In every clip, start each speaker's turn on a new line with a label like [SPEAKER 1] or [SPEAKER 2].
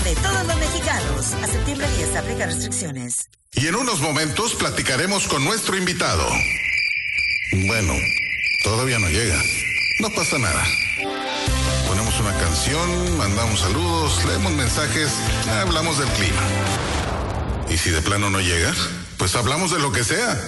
[SPEAKER 1] de todos los mexicanos. A septiembre 10 aplica restricciones.
[SPEAKER 2] Y en unos momentos platicaremos con nuestro invitado. Bueno, todavía no llega. No pasa nada. Ponemos una canción, mandamos saludos, leemos mensajes, hablamos del clima. Y si de plano no llega, pues hablamos de lo que sea.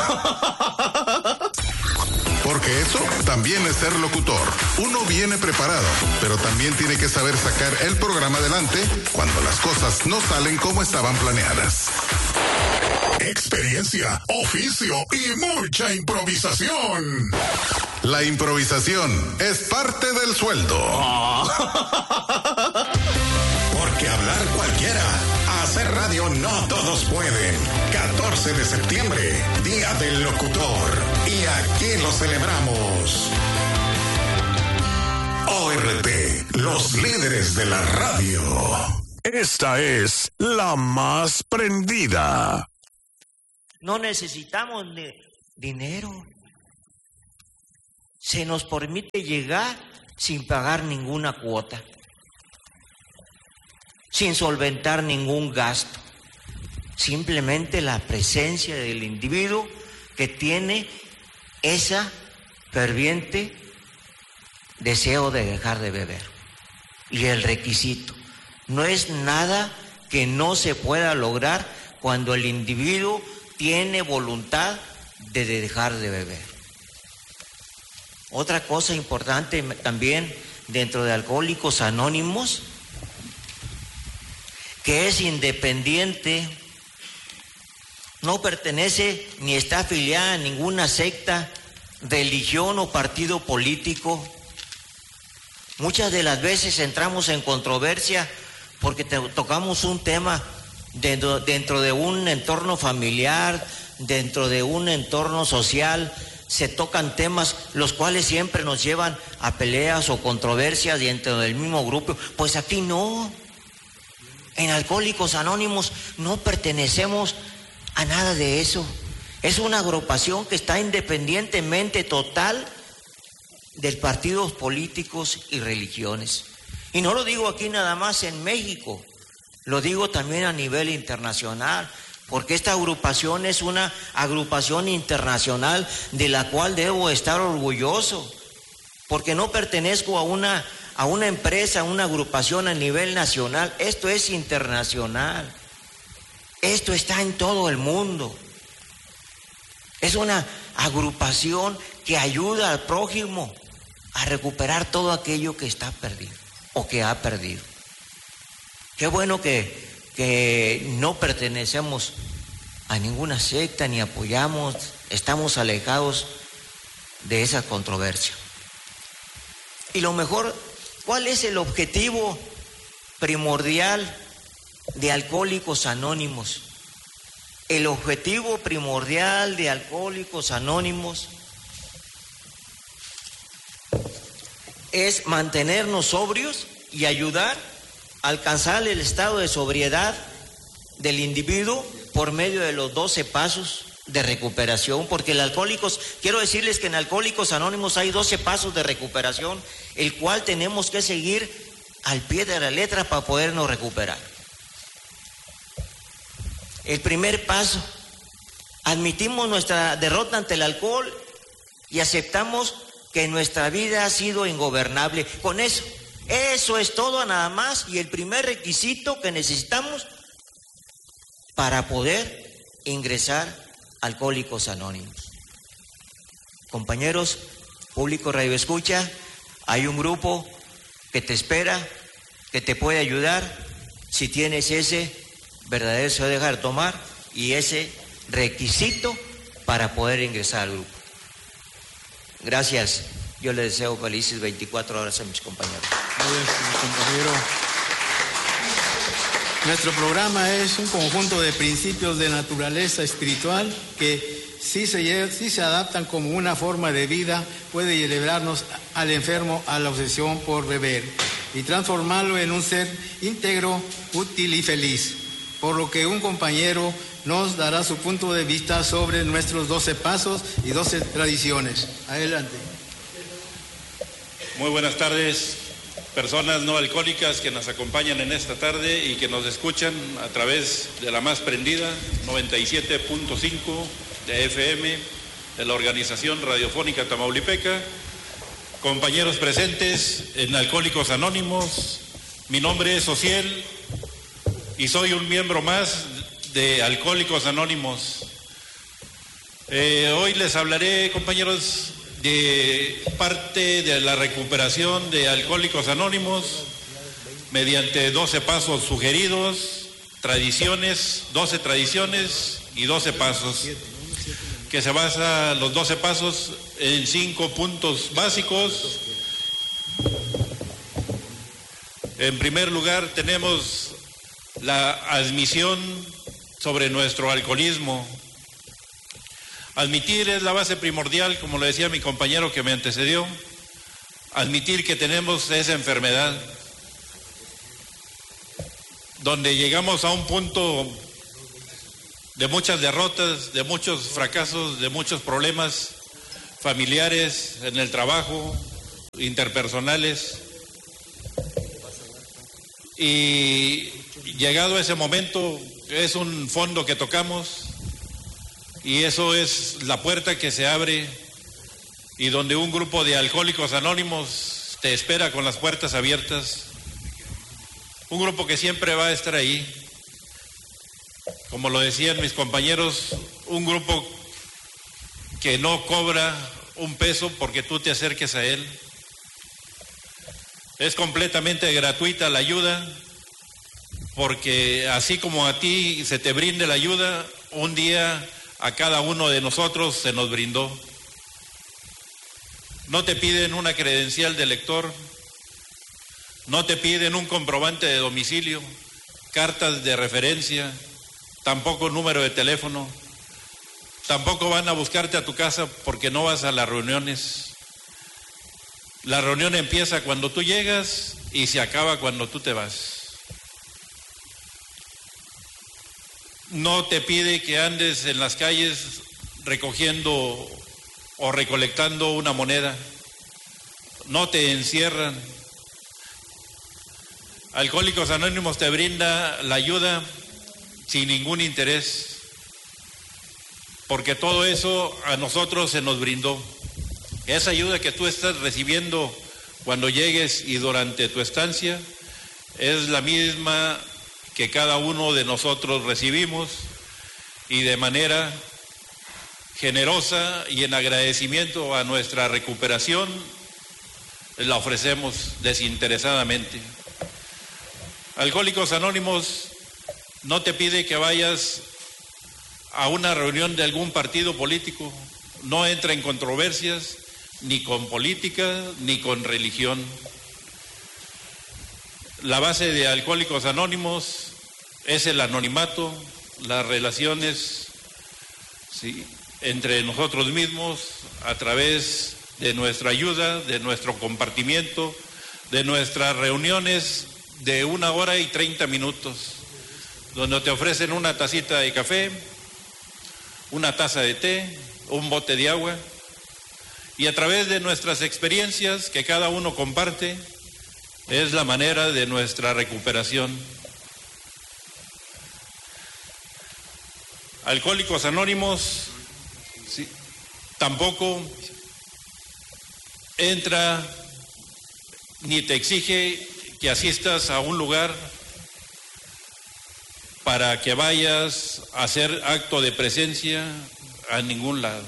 [SPEAKER 2] Porque eso también es ser locutor. Uno viene preparado, pero también tiene que saber sacar el programa adelante cuando las cosas no salen como estaban planeadas.
[SPEAKER 3] Experiencia, oficio y mucha improvisación.
[SPEAKER 2] La improvisación es parte del sueldo.
[SPEAKER 3] Porque hablar cualquiera, hacer radio no todos pueden. 14 de septiembre, Día del Locutor. Y aquí lo celebramos. ORT, los líderes de la radio.
[SPEAKER 4] Esta es la más prendida.
[SPEAKER 5] No necesitamos dinero. Se nos permite llegar sin pagar ninguna cuota, sin solventar ningún gasto. Simplemente la presencia del individuo que tiene esa ferviente deseo de dejar de beber. Y el requisito no es nada que no se pueda lograr cuando el individuo tiene voluntad de dejar de beber. Otra cosa importante también dentro de Alcohólicos Anónimos, que es independiente, no pertenece ni está afiliada a ninguna secta, religión o partido político. Muchas de las veces entramos en controversia porque tocamos un tema dentro de un entorno familiar, dentro de un entorno social. Se tocan temas los cuales siempre nos llevan a peleas o controversias dentro del mismo grupo. Pues aquí no. En Alcohólicos Anónimos no pertenecemos a nada de eso. Es una agrupación que está independientemente total de partidos políticos y religiones. Y no lo digo aquí nada más en México, lo digo también a nivel internacional. Porque esta agrupación es una agrupación internacional de la cual debo estar orgulloso, porque no pertenezco a una empresa, a una agrupación a nivel nacional. Esto es internacional, esto está en todo el mundo. Es una agrupación que ayuda al prójimo a recuperar todo aquello que está perdido o que ha perdido. Qué bueno que no pertenecemos a ninguna secta ni apoyamos, estamos alejados de esa controversia. Y lo mejor, ¿cuál es el objetivo primordial de Alcohólicos Anónimos? El objetivo primordial de Alcohólicos Anónimos es mantenernos sobrios y ayudar alcanzar el estado de sobriedad del individuo por medio de los 12 pasos de recuperación, porque quiero decirles que en Alcohólicos Anónimos hay 12 pasos de recuperación, el cual tenemos que seguir al pie de la letra para podernos recuperar. El primer paso, admitimos nuestra derrota ante el alcohol y aceptamos que nuestra vida ha sido ingobernable. Con eso es todo nada más, y el primer requisito que necesitamos para poder ingresar a Alcohólicos Anónimos. Compañeros, público Radio Escucha, hay un grupo que te espera, que te puede ayudar si tienes ese verdadero deseo de dejar de tomar y ese requisito para poder ingresar al grupo. Gracias. Yo les deseo felices 24 horas a mis compañeros.
[SPEAKER 6] Compañero. Nuestro programa es un conjunto de principios de naturaleza espiritual que si se adaptan como una forma de vida, puede llevarnos al enfermo a la obsesión por beber y transformarlo en un ser íntegro, útil y feliz. Por lo que un compañero nos dará su punto de vista sobre nuestros 12 pasos y 12 tradiciones. Adelante.
[SPEAKER 7] Muy buenas tardes. personas no alcohólicas que nos acompañan en esta tarde y que nos escuchan a través de la más prendida, 97.5 de FM, de la Organización Radiofónica Tamaulipeca, compañeros presentes en Alcohólicos Anónimos. Mi nombre es Ociel y soy un miembro más de Alcohólicos Anónimos. Hoy les hablaré, compañeros, de parte de la recuperación de Alcohólicos Anónimos mediante 12 pasos sugeridos, tradiciones, 12 tradiciones y 12 pasos, que se basa los 12 pasos en 5 puntos básicos. En primer lugar, tenemos la admisión sobre nuestro alcoholismo. Admitir es la base primordial, como lo decía mi compañero que me antecedió, admitir que tenemos esa enfermedad, donde llegamos a un punto de muchas derrotas, de muchos fracasos, de muchos problemas familiares, en el trabajo, interpersonales. Y llegado a ese momento, es un fondo que tocamos, y eso es la puerta que se abre y donde un grupo de Alcohólicos Anónimos te espera con las puertas abiertas. Un grupo que siempre va a estar ahí. Como lo decían mis compañeros, un grupo que no cobra un peso porque tú te acerques a él. Es completamente gratuita la ayuda, porque así como a ti se te brinde la ayuda, un día a cada uno de nosotros se nos brindó. No te piden una credencial de lector, no te piden un comprobante de domicilio, cartas de referencia, tampoco número de teléfono, tampoco van a buscarte a tu casa porque no vas a las reuniones. La reunión empieza cuando tú llegas y se acaba cuando tú te vas. No te pide que andes en las calles recogiendo o recolectando una moneda. No te encierran. Alcohólicos Anónimos te brinda la ayuda sin ningún interés, porque todo eso a nosotros se nos brindó. Esa ayuda que tú estás recibiendo cuando llegues y durante tu estancia es la misma que cada uno de nosotros recibimos, y de manera generosa y en agradecimiento a nuestra recuperación la ofrecemos desinteresadamente. Alcohólicos Anónimos no te pide que vayas a una reunión de algún partido político, no entra en controversias ni con política ni con religión. La base de Alcohólicos Anónimos es el anonimato, las relaciones, ¿sí?, entre nosotros mismos a través de nuestra ayuda, de nuestro compartimiento, de nuestras reuniones de 1 hora y 30 minutos, donde te ofrecen una tacita de café, una taza de té, un bote de agua, y a través de nuestras experiencias que cada uno comparte, es la manera de nuestra recuperación. Alcohólicos Anónimos, sí, tampoco entra ni te exige que asistas a un lugar para que vayas a hacer acto de presencia a ningún lado.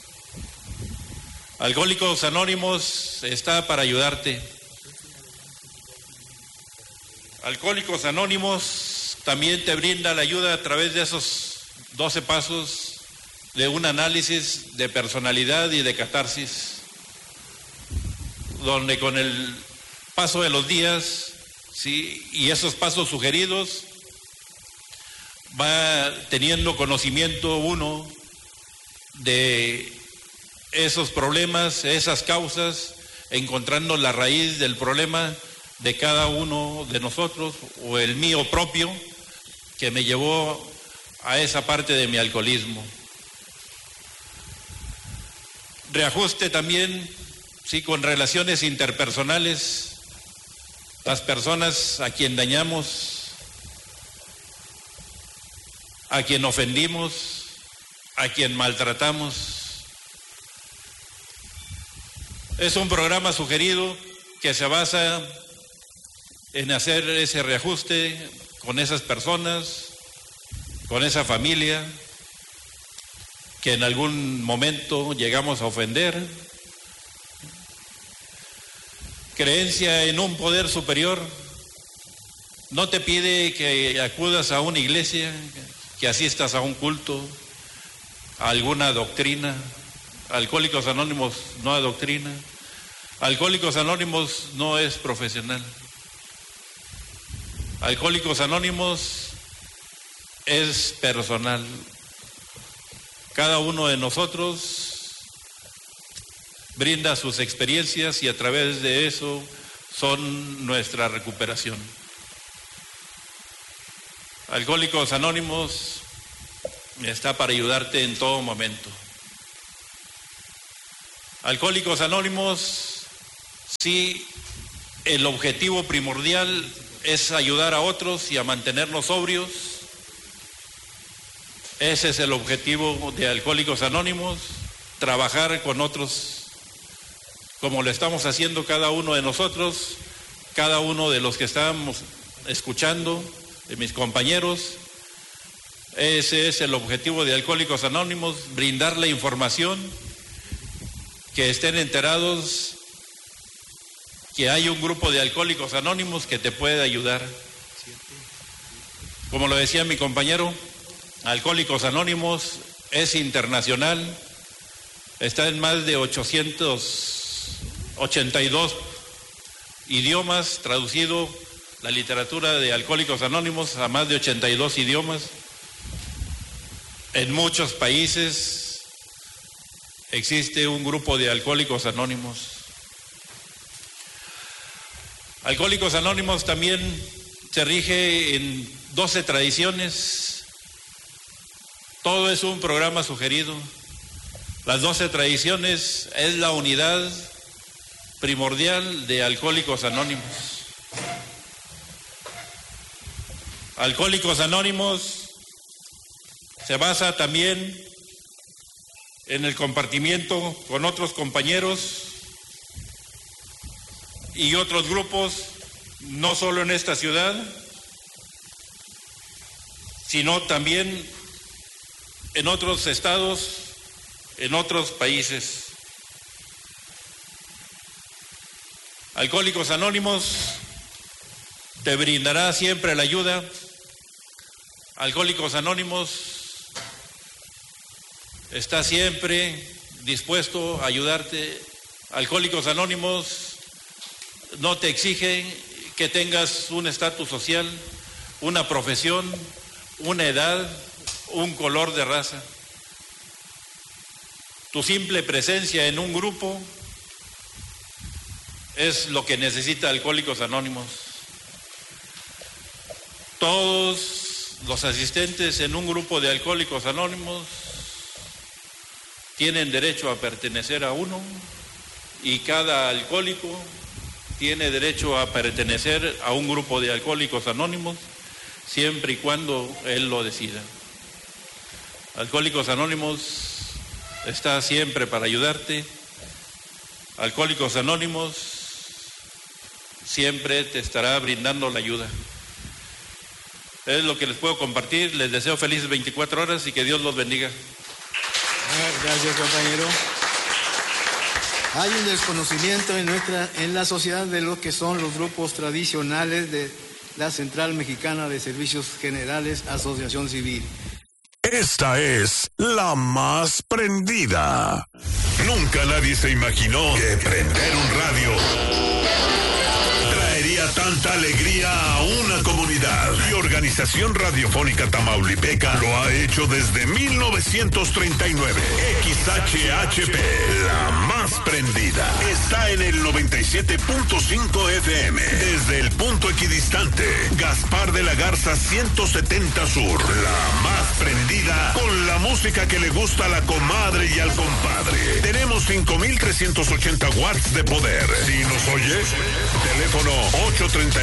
[SPEAKER 7] Alcohólicos Anónimos está para ayudarte. Alcohólicos Anónimos también te brinda la ayuda a través de esos 12 pasos de un análisis de personalidad y de catarsis, donde con el paso de los días, ¿sí?, y esos pasos sugeridos, va teniendo conocimiento uno de esos problemas, esas causas, encontrando la raíz del problema de cada uno de nosotros, o el mío propio, que me llevó a esa parte de mi alcoholismo. Reajuste también, sí, con relaciones interpersonales, las personas a quien dañamos, a quien ofendimos, a quien maltratamos. Es un programa sugerido que se basa en hacer ese reajuste con esas personas, con esa familia que en algún momento llegamos a ofender. Creencia en un poder superior no te pide que acudas a una iglesia, que asistas a un culto, a alguna doctrina. Alcohólicos Anónimos no adoctrina. Alcohólicos Anónimos no es profesional. Alcohólicos Anónimos es personal. Cada uno de nosotros brinda sus experiencias y a través de eso son nuestra recuperación. Alcohólicos Anónimos está para ayudarte en todo momento. Alcohólicos Anónimos, sí, el objetivo primordial es ayudar a otros y a mantenernos sobrios. Ese es el objetivo de Alcohólicos Anónimos, trabajar con otros como lo estamos haciendo cada uno de nosotros, cada uno de los que estamos escuchando, de mis compañeros. Ese es el objetivo de Alcohólicos Anónimos, brindar la información, que estén enterados que hay un grupo de Alcohólicos Anónimos que te puede ayudar. Como lo decía mi compañero, Alcohólicos Anónimos es internacional, está en más de 882 idiomas, traducido la literatura de Alcohólicos Anónimos a más de 82 idiomas. En muchos países existe un grupo de Alcohólicos Anónimos. Alcohólicos Anónimos también se rige en 12 tradiciones. Todo es un programa sugerido. Las 12 tradiciones es la unidad primordial de Alcohólicos Anónimos. Alcohólicos Anónimos se basa también en el compartimiento con otros compañeros y otros grupos, no solo en esta ciudad, sino también en otros estados, en otros países. Alcohólicos Anónimos te brindará siempre la ayuda. Alcohólicos Anónimos está siempre dispuesto a ayudarte. Alcohólicos Anónimos no te exige que tengas un estatus social, una profesión, una edad, un color de raza. Tu simple presencia en un grupo es lo que necesita Alcohólicos Anónimos. Todos los asistentes en un grupo de Alcohólicos Anónimos tienen derecho a pertenecer a uno y cada alcohólico tiene derecho a pertenecer a un grupo de Alcohólicos Anónimos siempre y cuando él lo decida. Alcohólicos Anónimos está siempre para ayudarte. Alcohólicos Anónimos siempre te estará brindando la ayuda. Es lo que les puedo compartir. Les deseo felices 24 horas y que Dios los bendiga.
[SPEAKER 6] Gracias, compañero. Hay un desconocimiento en la sociedad de lo que son los grupos tradicionales de la Central Mexicana de Servicios Generales, Asociación Civil.
[SPEAKER 4] Esta es la más prendida.
[SPEAKER 3] Nunca nadie se imaginó que prender un radio traería tanta alegría a una comunidad. Y Organización Radiofónica Tamaulipeca lo ha hecho desde 1939. XHHP, la más prendida, está en el 97.5 FM. Desde el punto equidistante, Gaspar de la Garza 170 Sur. La más prendida con la música que le gusta a la comadre y al compadre. Tenemos 5,380 watts de poder. Si nos oyes, teléfono 830